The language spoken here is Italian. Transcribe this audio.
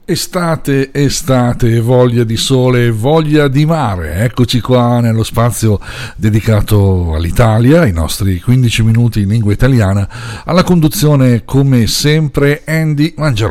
Estate, voglia di sole, voglia di mare. Eccoci qua nello spazio dedicato all'Italia, i nostri 15 minuti in lingua italiana, alla conduzione come sempre Andy Mangeroni.